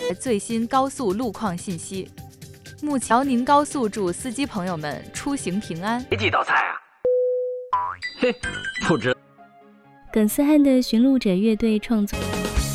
最新高速路况信息。目前辽宁高速祝司机朋友们出行平安。 哪几道菜啊？嘿，不知。 耿斯汉的寻路者乐队创作。